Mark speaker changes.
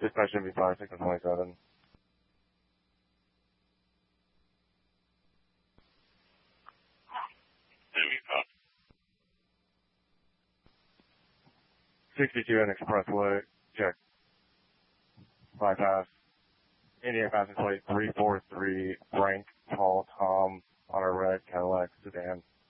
Speaker 1: Dispatch should be 5627.
Speaker 2: Enemy cop.
Speaker 1: 62 and Expressway, check. Bypass. Indian passenger plate 343, Frank, Paul, Tom, on a red Cadillac sedan.